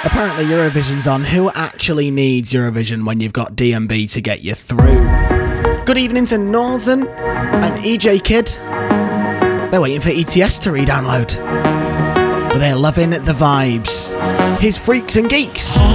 Apparently Eurovision's on. Who actually needs Eurovision when you've got DMB to get you through? Good evening to Northern and EJ Kid. They're waiting for ETS to re-download. But they're loving the vibes. Here's Freaks and Geeks.